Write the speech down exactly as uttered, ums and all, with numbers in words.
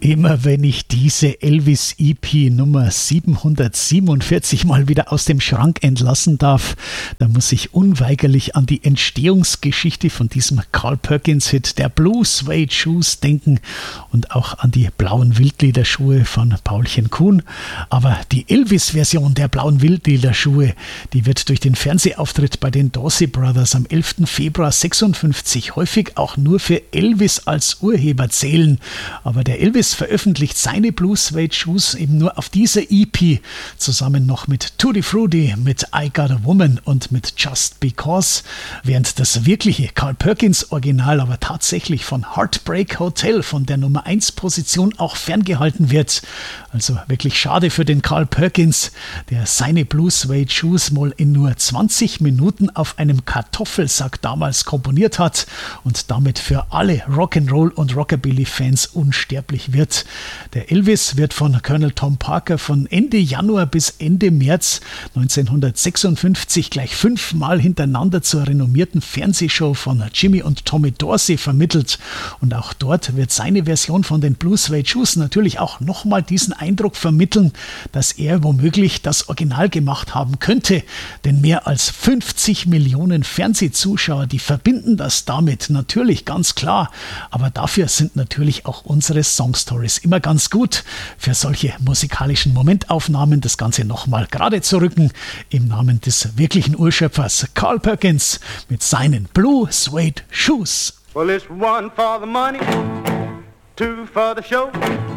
Immer wenn ich diese Elvis-E P Nummer siebenhundertsiebenundvierzig mal wieder aus dem Schrank entlassen darf, dann muss ich unweigerlich an die Entstehungsgeschichte von diesem Carl Perkins-Hit der Blue Suede Shoes denken und auch an die blauen Wildlederschuhe von Paulchen Kuhn. Aber die Elvis-Version der blauen Wildlederschuhe, die wird durch den Fernsehauftritt bei den Dorsey Brothers am elften Februar sechsundfünfzig häufig auch nur für Elvis als Urheber zählen. Aber der Elvis veröffentlicht seine Blue Suede Shoes eben nur auf dieser E P, zusammen noch mit Tutti Frutti, mit I Got a Woman und mit Just Because, während das wirkliche Carl Perkins Original aber tatsächlich von Heartbreak Hotel, von der Nummer eins Position, auch ferngehalten wird. Also wirklich schade für den Carl Perkins, der seine Blue Suede Shoes mal in nur zwanzig Minuten auf einem Kartoffelsack damals komponiert hat und damit für alle Rock'n'Roll und Rockabilly-Fans unsterblich wird. Der Elvis wird von Colonel Tom Parker von Ende Januar bis Ende März neunzehnhundertsechsundfünfzig gleich fünfmal hintereinander zur renommierten Fernsehshow von Jimmy und Tommy Dorsey vermittelt. Und auch dort wird seine Version von den Blue Suede Shoes natürlich auch nochmal diesen Eindruck vermitteln, dass er womöglich das Original gemacht haben könnte. Denn mehr als fünfzig Millionen Fernsehzuschauer, die verbinden das damit natürlich ganz klar. Aber dafür sind natürlich auch unsere Songstories immer ganz gut. Für solche musikalischen Momentaufnahmen das Ganze nochmal gerade zu rücken. Im Namen des wirklichen Urschöpfers Carl Perkins mit seinen Blue Suede Shoes. Well, it's one for the money, two for the show.